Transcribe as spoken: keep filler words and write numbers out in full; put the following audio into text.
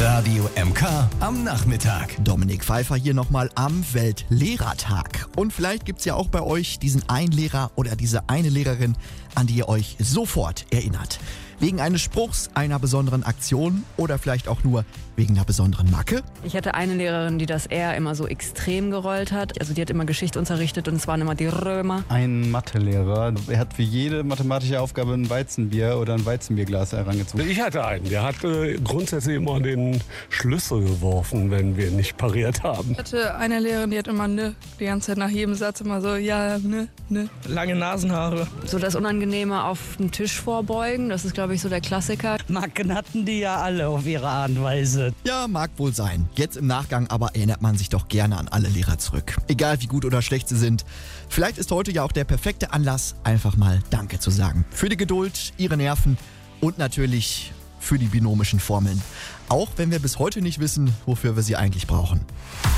Radio M K am Nachmittag. Dominik Pfeiffer hier nochmal am Weltlehrertag. Und vielleicht gibt's ja auch bei euch diesen einen Lehrer oder diese eine Lehrerin, an die ihr euch sofort erinnert. Wegen eines Spruchs, einer besonderen Aktion oder vielleicht auch nur wegen einer besonderen Macke? Ich hatte eine Lehrerin, die das eher immer so extrem gerollt hat. Also die hat immer Geschichte unterrichtet und es waren immer die Römer. Ein Mathelehrer, er hat für jede mathematische Aufgabe ein Weizenbier oder ein Weizenbierglas herangezogen. Ich hatte einen, der hat äh, grundsätzlich immer den Schlüssel geworfen, wenn wir nicht pariert haben. Ich hatte eine Lehrerin, die hat immer ne, die ganze Zeit nach jedem Satz immer so, ja, ne, ne. Lange Nasenhaare. So das Unangenehme auf den Tisch vorbeugen, das ist glaube ich so der Klassiker. Macken hatten die ja alle auf ihre Art und Weise. Ja, mag wohl sein. Jetzt im Nachgang aber erinnert man sich doch gerne an alle Lehrer zurück. Egal wie gut oder schlecht sie sind. Vielleicht ist heute ja auch der perfekte Anlass, einfach mal Danke zu sagen. Für die Geduld, ihre Nerven und natürlich für die binomischen Formeln. Auch wenn wir bis heute nicht wissen, wofür wir sie eigentlich brauchen.